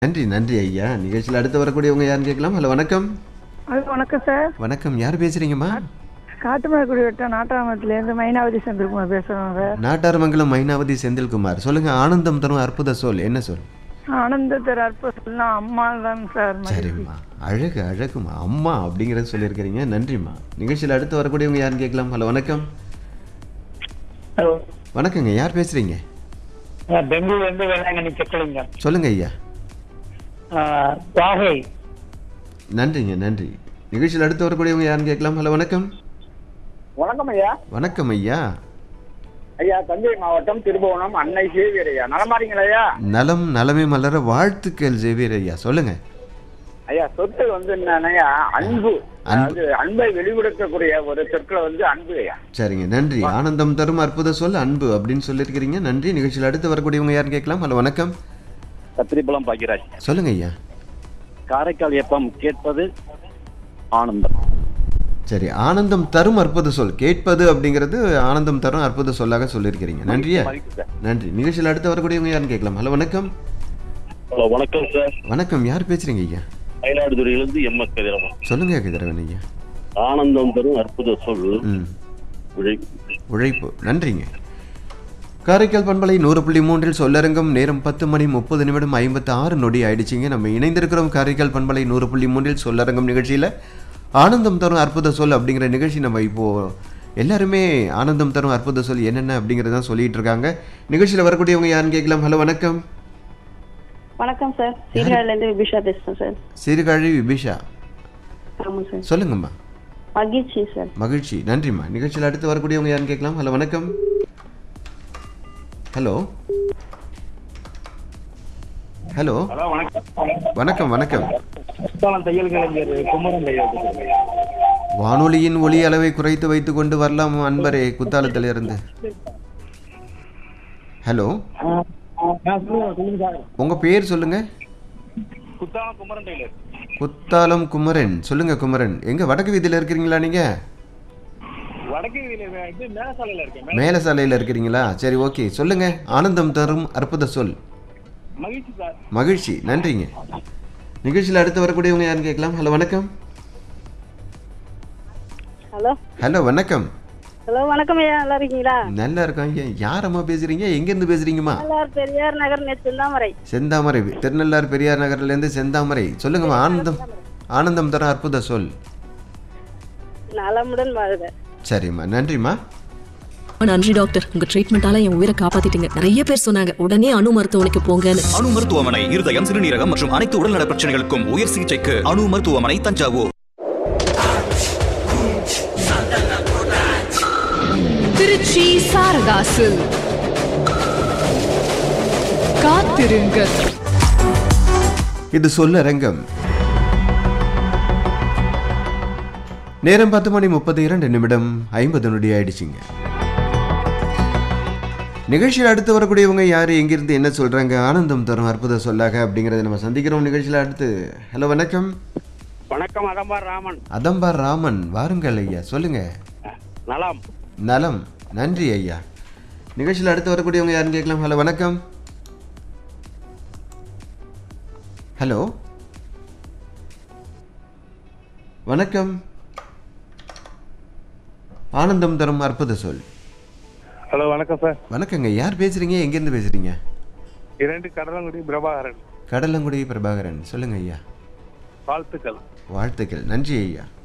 நன்றி, நன்றி ஐயா. நிகழ்ச்சியில அடுத்து வரக்கூடியவங்க யாருன்னு கேட்கலாம். ஹலோ வணக்கம். ஹலோ வணக்கம் சார். வணக்கம். யார் பேசுறீங்கம்மா? காட்டுமலைக்குடி வட்டம் நாட்டாமத்துலேருந்து மைனாவதி செந்தில்குமார் பேசுகிறோம் சார். நாட்டார்மங்கலம் மைனாவதி செந்தில்குமார். சொல்லுங்க, ஆனந்தம் தரும் அற்புத சொல் என்ன சொல்? ஆனந்தத்தர் அற்புதம்னா அம்மா தான் சார். சரிம்மா, அழகு அழகுமா, அம்மா அப்படிங்கிறத சொல்லியிருக்கிறீங்க. நன்றிம்மா. நிகழ்ச்சியில் அடுத்து வரக்கூடியவங்க யாருன்னு கேட்கலாம். ஹலோ வணக்கம். ஹலோ வணக்கங்க. யார் பேசுறீங்க? பெங்களூர்லேருந்து வேளாங்கண்ணி செக்கலிங்க. சொல்லுங்க ஐயா. வாகை. நன்றிங்க, நன்றி. நிகழ்ச்சியில் அடுத்து வரக்கூடியவங்க யாருன்னு கேட்கலாம். ஹலோ வணக்கம். வணக்கம் ஐயா. வணக்கம் ஐயா. ஐயா, தஞ்சை மாவட்டம் திருபுவனம் அன்னை சேவியர் ஐயா. நலமாறீங்களா ஐயா? நலம், நலமே மலர வாழ்த்துக்கள் சேவியர் ஐயா. சொல்லுங்க ஐயா. சொற்கள் என்னன்னா அன்பு, அதாவது அன்பை வெளிப்படுத்தக்கூடிய ஒரு சொற்களை அன்பு ஐயா. சரிங்க, நன்றி. ஆனந்தம் தரும் அற்புத சொல் அன்பு அப்படின்னு சொல்லியிருக்கிறீங்க. நன்றி. நிகழ்ச்சியில் அடுத்து வரக்கூடியவங்க யாருன்னு கேட்கலாம். ஹலோ வணக்கம். கத்திரிப்பழம் பாக்கியராஜ். சொல்லுங்க ஐயா. காரைக்கால் எப்பம் கேட்பது ஆனந்தம். சரி, ஆனந்தம் தரும் அற்புத சொல் கேட்பது அப்படிங்கிறது ஆனந்தம் தரும் அற்புத சொல்லாக சொல்லியிருக்கிறீங்க. நன்றியா, நன்றி. நிகழ்ச்சியில் அடுத்து வரக்கூடியவங்க யாருன்னு கேட்கலாம். ஹலோ வணக்கம். ஹலோ வணக்கம் சார். வணக்கம். யார் பேசுறீங்க ஐயா? மயிலாடுதுறையிலிருந்து எம்.எஸ். கதிரவன். சொல்லுங்க கதிரவன் ஐயா. ஆனந்தம் தரும் அற்புத சொல் உழைப்பு. நன்றிங்க. காரைக்கால் பண்பலை 100.3 சொல்லரங்கம். நேரம் 10:30 நொடி ஆயிடுச்சிங்க. நம்ம இணைந்திருக்கிறோம் காரைக்கால் பண்பலை 100.3 சொல்லரங்கம் நிகழ்ச்சியில். ஆனந்தம் தரும் அற்புத சொல் அப்படிங்கிற நிகழ்ச்சி நம்ம இப்போது எல்லாருமே ஆனந்தம் தரும் அற்புத சொல் என்னென்ன அப்படிங்கிறதான் சொல்லிட்டு இருக்காங்க. நிகழ்ச்சியில் வரக்கூடியவங்க யாருன்னு கேட்கலாம். ஹலோ வணக்கம். வணக்கம் சார். சீர்காழிலேருந்து விபிஷா பேசுகிறேன் சார். சீர்காழி விபிஷா. ஆமாம் சார். சொல்லுங்கம்மா. மகிழ்ச்சி சார். மகிழ்ச்சி. நன்றிம்மா. நிகழ்ச்சியில் அடுத்து வரக்கூடியவங்க யாருன்னு கேட்கலாம். ஹலோ வணக்கம். ஹலோ ஹலோ வணக்கம். வணக்கம். தையல் கலைஞர் குமரன் ஐயா. வானொலியின் ஒலி அளவை குறைத்து வைத்துக் கொண்டு வரலாம் அன்பரே குத்தாலத்திலிருந்து. ஹலோ, உங்க பேர் சொல்லுங்க. குத்தாலம் குமரன் டெய்லர். குத்தாலம் குமரன். சொல்லுங்க குமரன். எங்க வடக்கு வீதியில இருக்கிறீங்களா நீங்க? மேல சாலையில இருக்கிறீங்களா? சரி, ஓகே. சொல்லுங்க. ஆனந்தம் தரும் அற்புத சொல் மகிழ்ச்சி. நன்றிங்க. நிகழ்ச்சியில் அடுத்து வரக்கூடியவங்க யாருன்னு கேட்கலாம். ஹலோ வணக்கம். ஹலோ ஹலோ வணக்கம். ஹலோ வணக்கம் ஐயா. நல்லா இருக்கீங்களா? நல்லா இருக்கோம் ஐயா. யாரம்மா பேசுறீங்க? எங்க இருந்து பேசுறீங்கம்மா? பெரியார் நகர் செந்தாமரை. செந்தாமரை. திருநள்ளார் பெரியார் நகர்ல இருந்து செந்தாமரை. சொல்லுங்கம்மா. ஆனந்தம் தரும் அற்புத சொல். நலமுடன் வாழ்க. சரிம்மா, நன்றிம்மா. நன்றி டாக்டர். உங்க ட்ரீட்மெண்டால என் உயிரை காப்பாத்திட்டீங்க. நிறைய பேர் சொன்னாங்க உடனே அணு மருத்துவமனைக்கு போங்கன்னு. அணு மருத்துவமனை இருதயம், சிறுநீரகம் மற்றும் அனைத்து உடல்நல பிரச்சனைகளுக்கும் உயர் சிகிச்சைக்கு அணு மருத்துவமனை தஞ்சாவூர். திருச்சி சாரதாசு காத்திருங்கள். இது சொல்லரங்கம். நேரம் 10:32 50 நொடி ஆயிடுச்சுங்க. நிகழ்ச்சியில் அடுத்து வரக்கூடியவங்க யாரு, எங்கிருந்து என்ன சொல்றாங்க ஆனந்தம் தரும் அற்புத சொல்லாக அப்படிங்கறத நம்ம சந்திக்கிறோம் நிகழ்ச்சியில் அடுத்து. ஹலோ வணக்கம். வணக்கம். அதம்பார் ராமன். அதம்பார் ராமன். வாருங்கள் ஐயா. சொல்லுங்க. நலம். நலம். நன்றி ஐயா. நிகழ்ச்சியில் அடுத்து வரக்கூடியவங்க யாருன்னு கேட்கலாம். ஹலோ வணக்கம். ஹலோ வணக்கம். ஆனந்தம் தரும் அற்புத சொல். ஹலோ வணக்கம் சார். வணக்கங்க. யார் பேசுறீங்க? எங்கிருந்து பேசுறீங்க? கடலங்குடி பிரபாகரன். கடலங்குடி பிரபாகரன். சொல்லுங்க ஐயா. வாழ்த்துக்கள். வாழ்த்துக்கள். நன்றி ஐயா.